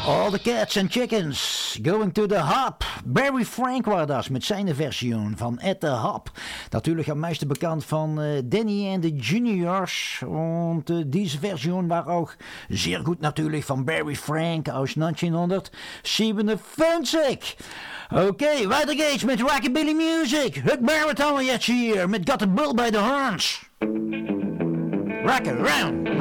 All the Cats and Chickens, Going to the Hop. Barry Frank was dat met zijn versie van At the Hop. Natuurlijk am meisten bekannt van Danny and the Juniors. Und diese Version war auch sehr gut natürlich von Barry Frank aus 1957. Okay, weiter geht's mit Rockabilly Music. Huck Barrett haben wir jetzt hier mit Got the Bull by the Horns. Rock around,